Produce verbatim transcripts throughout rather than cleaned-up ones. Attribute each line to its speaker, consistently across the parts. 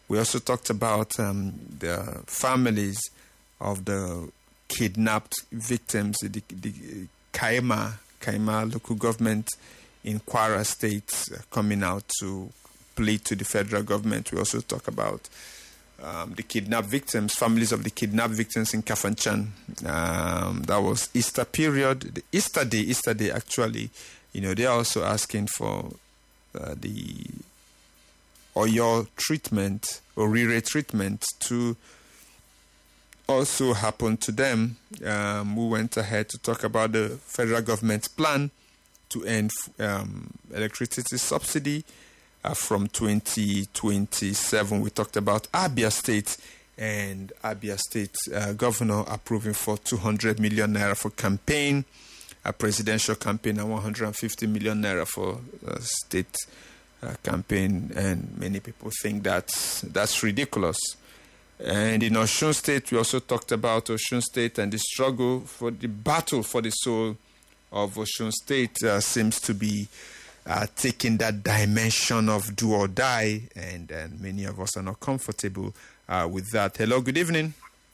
Speaker 1: We also talked about um, the families of the kidnapped victims, the, the Kaima, Kaima local government in Kwara State uh, coming out to plead to the federal government. We also talk about um, the kidnapped victims, families of the kidnapped victims in Kafanchan. Um, that was Easter period, the Easter day, Easter day actually. You know, they are also asking for uh, the Oyo treatment or Rire treatment to also happen to them. Um, we went ahead to talk about the federal government's plan to end um, electricity subsidy uh, from twenty twenty-seven. We talked about Abia State and Abia State uh, governor approving for two hundred million naira for campaign, a presidential campaign, and one hundred fifty million naira for uh, state uh, campaign. And many people think that's, that's ridiculous. And in Osun State, we also talked about Osun State and the struggle for the battle for the soul of Osun State uh, seems to be uh, taking that dimension of do or die, and, and many of us are not comfortable uh, with that. Hello, good evening.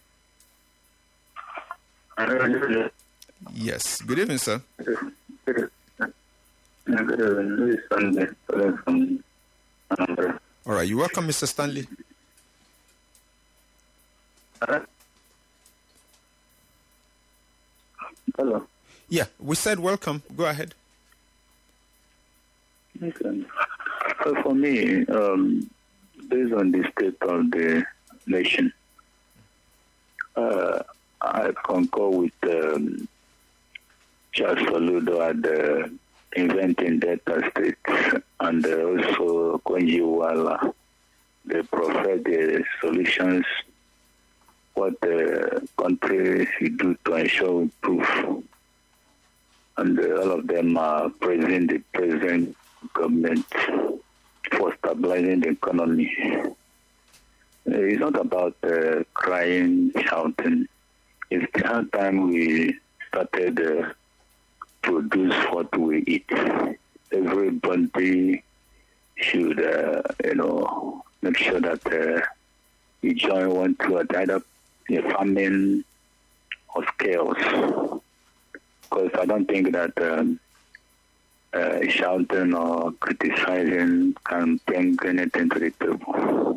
Speaker 1: Yes, good evening, sir. All right, you're welcome, Mister Stanley.
Speaker 2: Hello.
Speaker 1: Yeah, we said welcome. Go ahead.
Speaker 2: Okay. So for me, um, based on the state of the nation, uh, I concur with um, Charles Soludo at the inventing Delta State and uh, also Kwenji Wala. They provide the solutions what the country should do to ensure we improve. And uh, all of them are praising the present government for stabilizing the economy. Uh, it's not about uh, crying, shouting. It's the hard time we started uh, produce what we eat. Everybody should, uh, you know, make sure that uh, you join one to either a famine or scales. Because I don't think that um, uh, shouting or criticizing can bring anything to the table.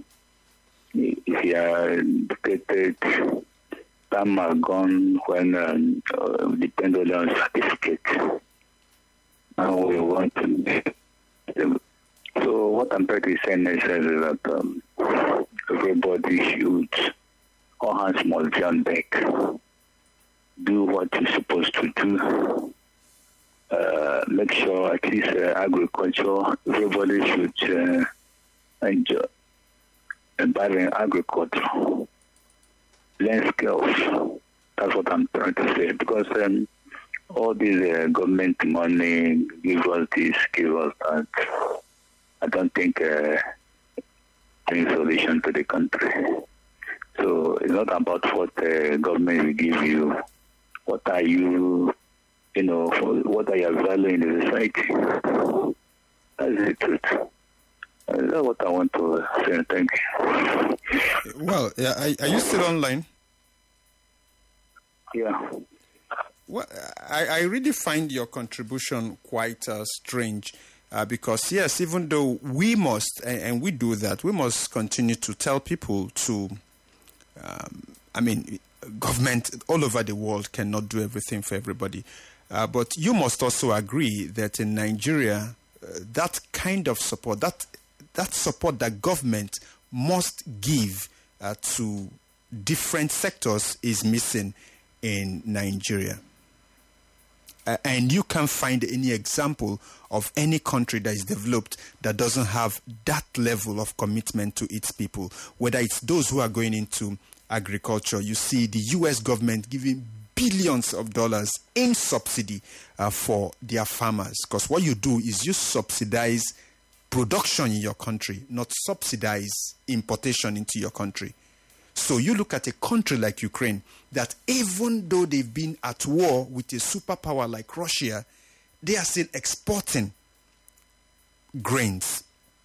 Speaker 2: If you are educated, time are gone when um, uh, depend only on certificate. And we want to make them. So what I'm trying to say is that um, everybody should, all hands must be on deck. Do what you're supposed to do. Uh, make sure at least uh, agriculture, everybody should uh, enjoy embarrassing agriculture. Learn skills. That's what I'm trying to say. Because um, all this uh, government money, give us this, give us that. I don't think uh, any solution to the country. So it's not about what the government will give you. What are you, you know, for, what are your value in the society? That's the truth. Uh, that's what I want to say. Thank you.
Speaker 1: Well, yeah, are, are you still online?
Speaker 2: Yeah.
Speaker 1: Well, I, I really find your contribution quite uh, strange. Uh, because, yes, even though we must, and, and we do that, we must continue to tell people to, um, I mean, government all over the world cannot do everything for everybody. Uh, but you must also agree that in Nigeria, uh, that kind of support, that, that support that government must give uh, to different sectors is missing in Nigeria. Uh, and you can't find any example of any country that is developed that doesn't have that level of commitment to its people. Whether it's those who are going into agriculture, you see the U S government giving billions of dollars in subsidy uh, for their farmers. Because what you do is you subsidize production in your country, not subsidize importation into your country. So you look at a country like Ukraine that even though they've been at war with a superpower like Russia, they are still exporting grains.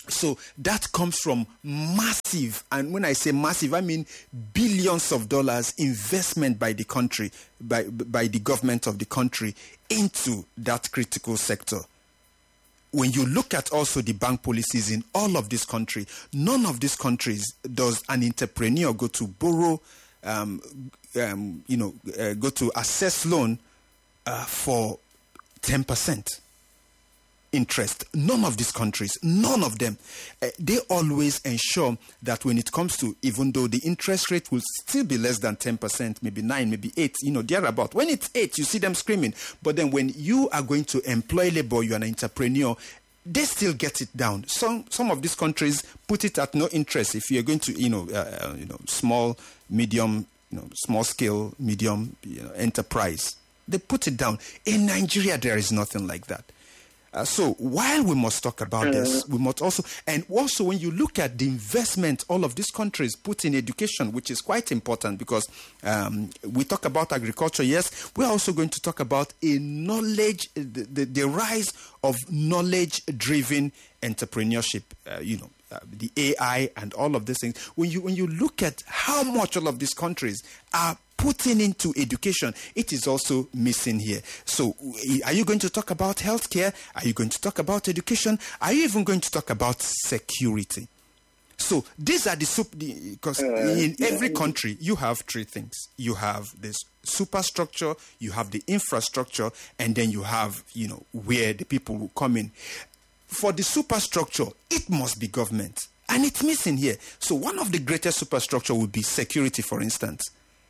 Speaker 1: So that comes from massive, and when I say massive, I mean billions of dollars investment by the country, by by the government of the country into that critical sector. When you look at also the bank policies in all of this country, none of these countries does an entrepreneur go to borrow, um, um, you know, uh, go to access loan uh, for ten percent. Interest. None of these countries, none of them, uh, they always ensure that when it comes to, even though the interest rate will still be less than ten percent, maybe nine, maybe eight, you know, thereabout. When it's eight, you see them screaming. But then when you are going to employ labor, you're an entrepreneur, they still get it down. Some some of these countries put it at no interest. If you're going to, you know, uh, you know, small, medium, you know, small scale, medium, you know, enterprise, they put it down. In Nigeria, there is nothing like that. Uh, so while we must talk about uh, this, we must also, and also when you look at the investment all of these countries put in education, which is quite important, because um, we talk about agriculture, yes, we're also going to talk about a knowledge, the, the, the rise of knowledge-driven entrepreneurship, uh, you know, uh, the A I and all of these things. When you when you look at how much all of these countries are putting into education, it is also missing here. So are you going to talk about healthcare? Are you going to talk about education? Are you even going to talk about security? So these are the, because uh, in yeah. every country, you have three things. You have this superstructure, you have the infrastructure, and then you have, you know, where the people will come in. For the superstructure, it must be government. And it's missing here. So one of the greatest superstructure would be security, for instance.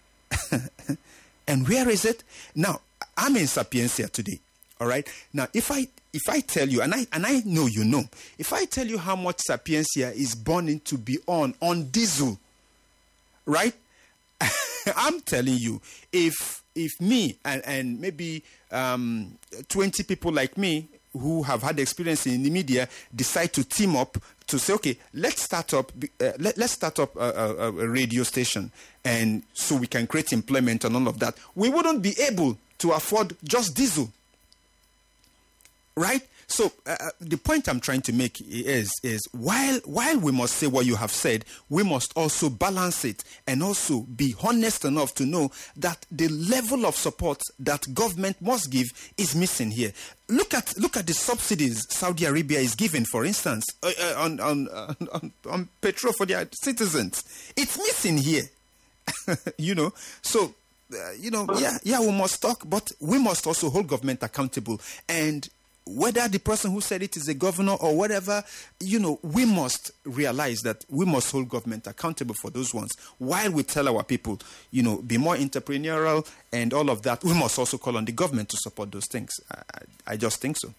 Speaker 1: And where is it? Now, I'm in Sapiencia today. All right. Now, if I if I tell you, and I and I know you know, if I tell you how much Sapiencia is burning to be on on diesel, right? I'm telling you, if if me and, and maybe um, twenty people like me who have had experience in the media decide to team up to say, okay, let's start up, uh, let, let's start up a, a, a radio station, and so we can create employment and all of that. We wouldn't be able to afford just diesel, right? So uh, the point I'm trying to make is, is while while we must say what you have said, we must also balance it and also be honest enough to know that the level of support that government must give is missing here. Look at look at the subsidies Saudi Arabia is giving, for instance, uh, uh, on, on, on on petrol for their citizens. It's missing here, you know. So uh, you know, yeah, yeah, we must talk, but we must also hold government accountable. And whether the person who said it is a governor or whatever, you know, we must realize that we must hold government accountable for those ones. While we tell our people, you know, be more entrepreneurial and all of that, we must also call on the government to support those things. I, I just think so.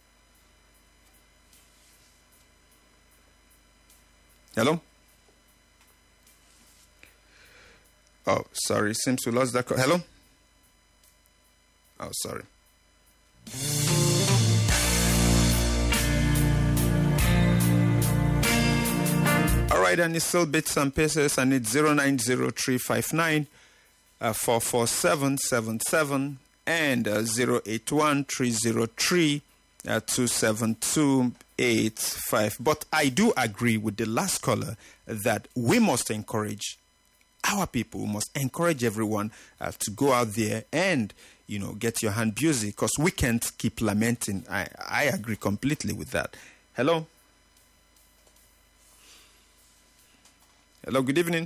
Speaker 1: Hello? Oh, sorry. Seems we lost that call. Hello? Oh, sorry. All right, and it's still bits and pieces, and it's zero nine zero three five nine four four seven seven seven and uh, zero eight one three zero three two seven two eight five. But I do agree with the last caller that we must encourage our people, we must encourage everyone uh, to go out there and, you know, get your hand busy, because we can't keep lamenting. I, I agree completely with that. Hello? Hello, good evening.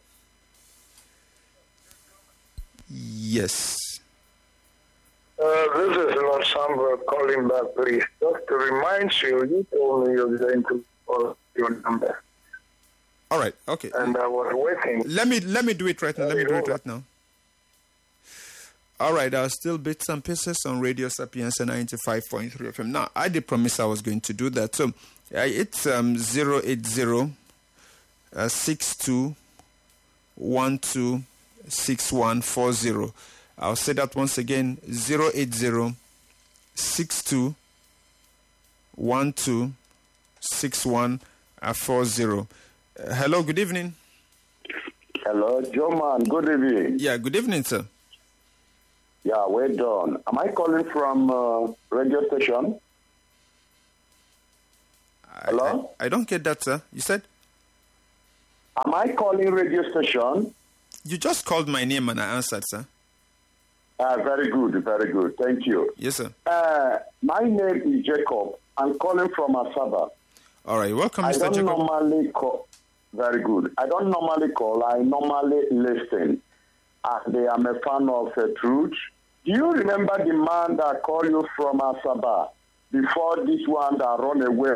Speaker 1: Yes.
Speaker 3: Uh, this is Lord Sambra calling back, please. Just to remind you, you told me you were going to call your number.
Speaker 1: All right, okay.
Speaker 3: And I was waiting.
Speaker 1: Let me let me do it right now. Let me do it right now. All right, I'll still bits and pieces on Radio Sapienza ninety-five point three F M. Now, I did promise I was going to do that. So, uh, it's um, zero eight zero Uh, six two one two six one four zero. I'll say that once again: zero eight zero six two one two six one four zero. Uh, hello, good evening.
Speaker 3: Hello, Joe man. Good evening.
Speaker 1: Yeah, good evening, sir.
Speaker 3: Yeah, well done. Am I calling from uh, radio station?
Speaker 1: I,
Speaker 4: Hello?
Speaker 1: I, I don't get that, sir. You said?
Speaker 4: Am I calling radio station?
Speaker 1: You just called my name and I answered, sir.
Speaker 4: Uh, very good, very good. Thank you.
Speaker 1: Yes, sir.
Speaker 4: Uh, my name is Jacob. I'm calling from Asaba.
Speaker 1: All right. Welcome,
Speaker 4: I
Speaker 1: Mister
Speaker 4: don't
Speaker 1: Jacob.
Speaker 4: normally call. Very good. I don't normally call. I normally listen. And I am a fan of uh, truth. Do you remember the man that called you from Asaba before this one that run away?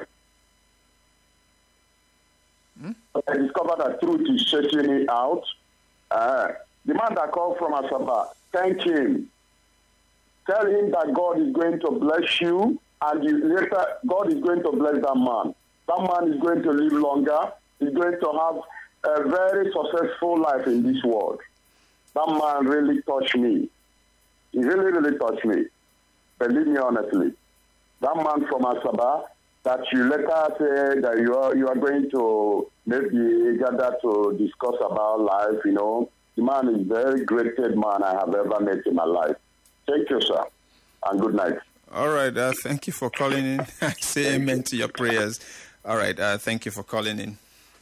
Speaker 4: Hmm? I discovered that truth is chasing it out. Uh, the man that called from Asaba, thank him. Tell him that God is going to bless you, and you, later God is going to bless that man. That man is going to live longer. He's going to have a very successful life in this world. That man really touched me. He really, really touched me. Believe me honestly. That man from Asaba, that you later say that you are, you are going to maybe gather to discuss about life, you know. The man is a very great man I have ever met in my life. Thank you, sir, and good night.
Speaker 1: All right. Uh, thank you for calling in. I say amen to your prayers. All right. Uh, thank you for calling in.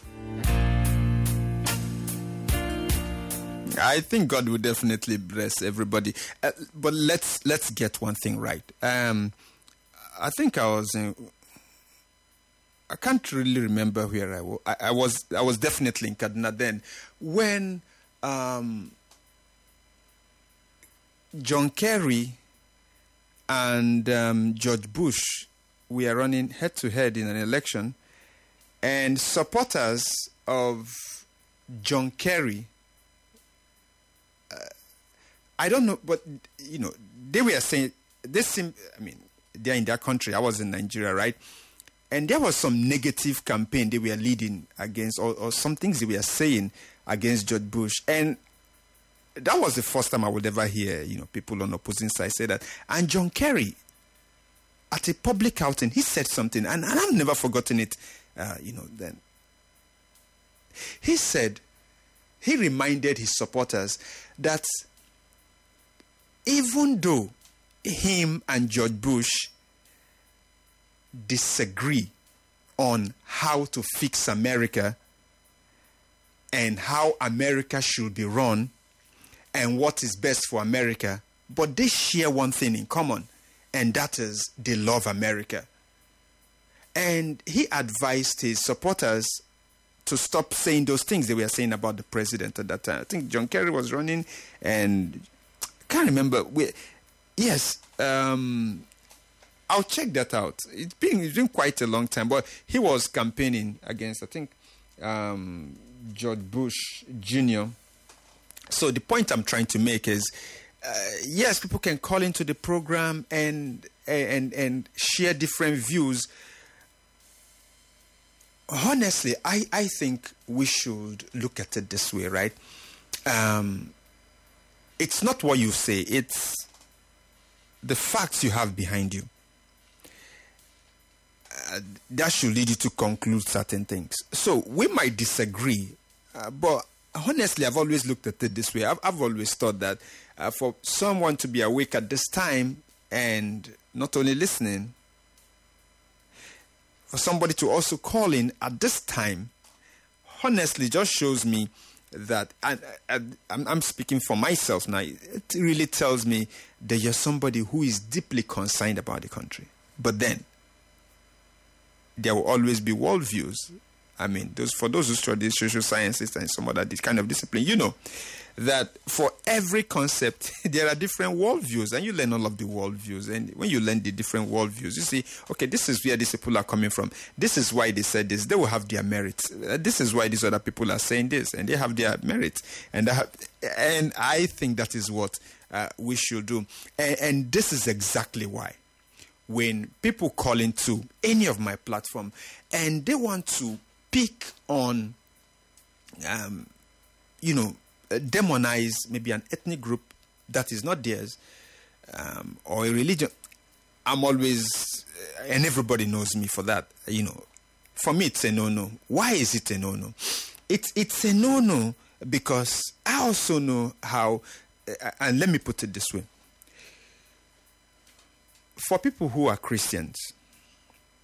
Speaker 1: I think God will definitely bless everybody. Uh, but let's let's get one thing right. Um, I think I was in, I can't really remember where I was. I, I was I was definitely in Kaduna then when um, John Kerry and um, George Bush were running head to head in an election, and supporters of John Kerry, uh, I don't know, but you know, they were saying this seem, I mean, they're in their country. I was in Nigeria, right? And there was some negative campaign they were leading against, or, or some things they were saying against George Bush. And that was the first time I would ever hear, you know, people on the opposing side say that. And John Kerry, at a public outing, he said something, and, and I've never forgotten it, uh, you know, then. He said, he reminded his supporters that even though him and George Bush disagree on how to fix America and how America should be run and what is best for America, but they share one thing in common, and that is they love America. And he advised his supporters to stop saying those things they were saying about the president at that time. I think John Kerry was running, and I can't remember. We, yes, um, I'll check that out. It's been, it's been quite a long time, but he was campaigning against, I think, um, George Bush Junior So the point I'm trying to make is, uh, yes, people can call into the program and and and share different views. Honestly, I, I think we should look at it this way, right? Um, it's not what you say, it's the facts you have behind you. Uh, that should lead you to conclude certain things. So we might disagree, uh, but honestly, I've always looked at it this way. I've, I've always thought that uh, for someone to be awake at this time and not only listening, for somebody to also call in at this time, honestly, just shows me that, and I'm, I'm speaking for myself now, it really tells me that you're somebody who is deeply concerned about the country. But then, there will always be worldviews. I mean, those for those who study social sciences and some other kind of discipline, you know that for every concept, there are different worldviews, and you learn all of the worldviews. And when you learn the different worldviews, you see, okay, this is where these people are coming from. This is why they said this. They will have their merits. This is why these other people are saying this, and they have their merits. And, have, and I think that is what uh, we should do. And, and this is exactly why when people call into any of my platform and they want to pick on, um, you know, demonize maybe an ethnic group that is not theirs, um, or a religion, I'm always, and everybody knows me for that, you know. For me, it's a no-no. Why is it a no-no? It's, it's a no-no because I also know how, and let me put it this way. For people who are Christians,